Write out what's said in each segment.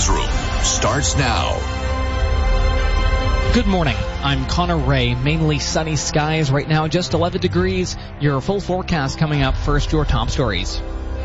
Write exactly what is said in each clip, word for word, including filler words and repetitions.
Newsroom starts now. Good morning. I'm Connor Ray. Mainly sunny skies right now, just eleven degrees. Your full forecast coming up. First, your top stories.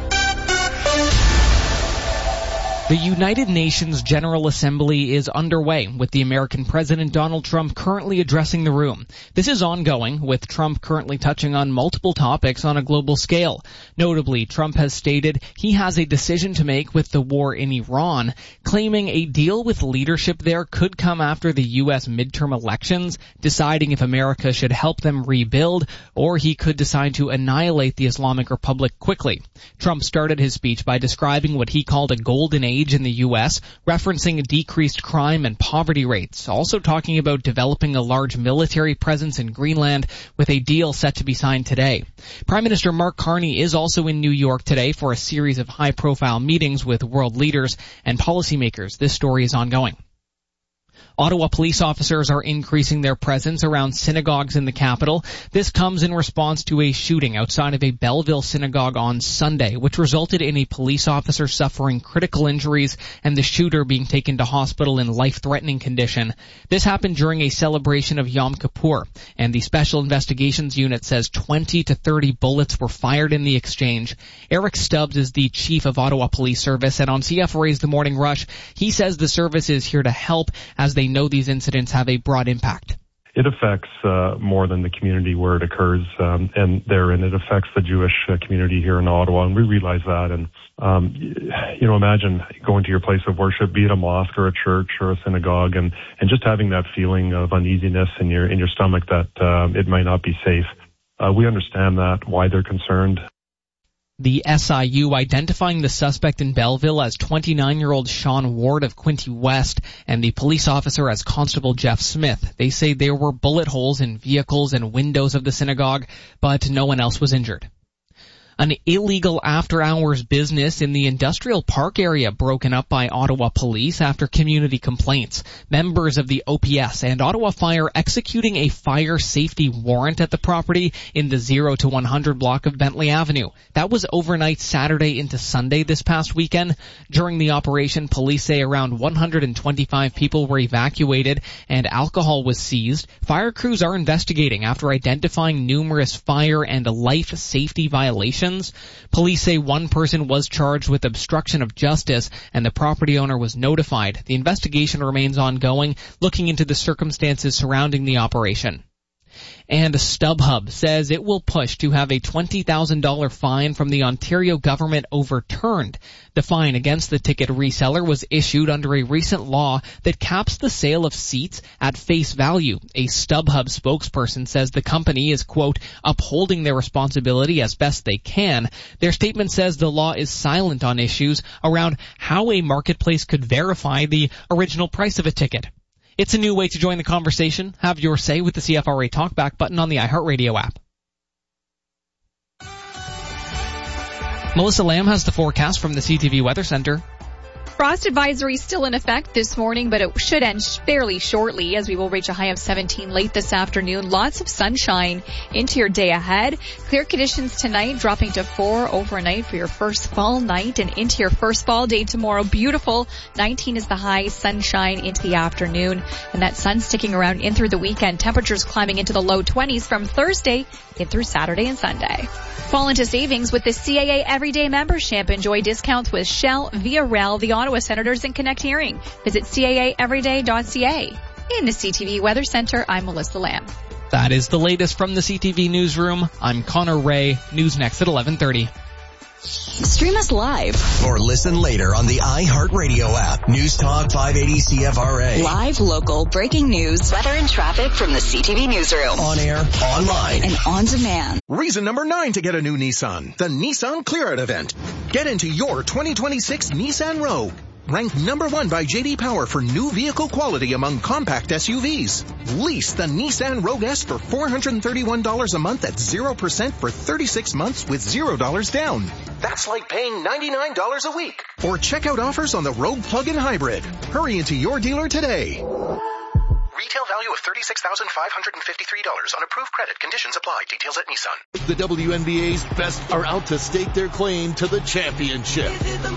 The United Nations General Assembly is underway, with the American President Donald Trump currently addressing the room. This is ongoing, with Trump currently touching on multiple topics on a global scale. Notably, Trump has stated he has a decision to make with the war in Iran, claiming a deal with leadership there could come after the U S midterm elections, deciding if America should help them rebuild, or he could decide to annihilate the Islamic Republic quickly. Trump started his speech by describing what he called a golden age in the U S, referencing decreased crime and poverty rates, also talking about developing a large military presence in Greenland with a deal set to be signed today. Prime Minister Mark Carney is also in New York today for a series of high-profile meetings with world leaders and policymakers. This story is ongoing. Ottawa police officers are increasing their presence around synagogues in the capital. This comes in response to a shooting outside of a Belleville synagogue on Sunday, which resulted in a police officer suffering critical injuries and the shooter being taken to hospital in life-threatening condition. This happened during a celebration of Yom Kippur, and the Special Investigations Unit says twenty to thirty bullets were fired in the exchange. Eric Stubbs is the chief of Ottawa Police Service, and on C F R A's The Morning Rush, he says the service is here to help as they know these incidents have a broad impact. It affects uh, more than the community where it occurs, um, and therein it affects the Jewish uh, community here in Ottawa, and we realize that. And um, you know, imagine going to your place of worship, be it a mosque or a church or a synagogue, and, and just having that feeling of uneasiness in your in your stomach that uh, it might not be safe. Uh, we understand that, why they're concerned. The S I U identifying the suspect in Belleville as twenty-nine-year-old Sean Ward of Quinte West and the police officer as Constable Jeff Smith. They say there were bullet holes in vehicles and windows of the synagogue, but no one else was injured. An illegal after-hours business in the industrial park area broken up by Ottawa police after community complaints. Members of the O P S and Ottawa Fire executing a fire safety warrant at the property in the zero to one hundred block of Bentley Avenue. That was overnight Saturday into Sunday this past weekend. During the operation, police say around one hundred twenty-five people were evacuated and alcohol was seized. Fire crews are investigating after identifying numerous fire and life safety violations. Police say one person was charged with obstruction of justice and the property owner was notified. The investigation remains ongoing, looking into the circumstances surrounding the operation. And StubHub says it will push to have a twenty thousand dollars fine from the Ontario government overturned. The fine against the ticket reseller was issued under a recent law that caps the sale of seats at face value. A StubHub spokesperson says the company is, quote, upholding their responsibility as best they can. Their statement says the law is silent on issues around how a marketplace could verify the original price of a ticket. It's a new way to join the conversation. Have your say with the C F R A Talkback button on the iHeartRadio app. Melissa Lamb has the forecast from the C T V Weather Center. Frost advisory still in effect this morning, but it should end fairly shortly as we will reach a high of seventeen late this afternoon. Lots of sunshine into your day ahead. Clear conditions tonight, dropping to four overnight for your first fall night and into your first fall day tomorrow. Beautiful. nineteen is the high, sunshine into the afternoon, and that sun sticking around in through the weekend. Temperatures climbing into the low twenties from Thursday in through Saturday and Sunday. Fall into savings with the C A A Everyday membership. Enjoy discounts with Shell, Via Rail, the Ottawa Senators, and Connect Hearing. Visit C A A everyday dot C A. In the C T V Weather Center, I'm Melissa Lamb. That is the latest from the C T V Newsroom. I'm Connor Ray. News next at eleven thirty. Stream us live or listen later on the iHeartRadio app. News Talk five eighty C F R A. Live, local, breaking news, weather and traffic from the C T V Newsroom. On air, online, and on demand. Reason number nine to get a new Nissan. The Nissan Clear Out event. Get into your twenty twenty-six Nissan Rogue. Ranked number one by J D Power for new vehicle quality among compact S U Vs. Lease the Nissan Rogue S for four hundred thirty-one dollars a month at zero percent for thirty-six months with zero dollars down. That's like paying ninety-nine dollars a week. Or check out offers on the Rogue Plug-in Hybrid. Hurry into your dealer today. Retail value of thirty-six thousand five hundred fifty-three dollars on approved credit. Conditions apply. Details at Nissan. The W N B A's best are out to stake their claim to the championship.